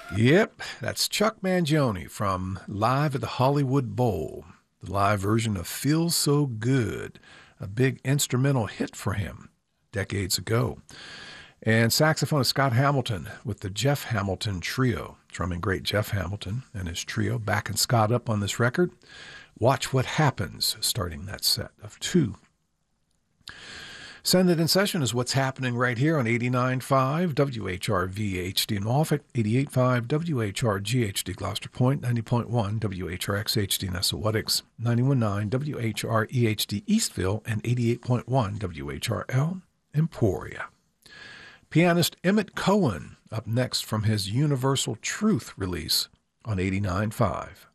Yep, that's Chuck Mangione from Live at the Hollywood Bowl, the live version of Feels So Good, a big instrumental hit for him decades ago. And saxophonist Scott Hamilton with the Jeff Hamilton Trio, drumming great Jeff Hamilton and his trio, backing Scott up on this record. Watch What Happens, starting that set of two. Send It in Session is what's happening right here on 89.5 WHRV HD in Moffat, 88.5 WHRG Gloucester Point, 90.1 WHRX HD Nessawatix, 91.9 WHREHD Eastville, and 88.1 WHRL Emporia. Pianist Emmett Cohen up next from his Universal Truth release on 89.5.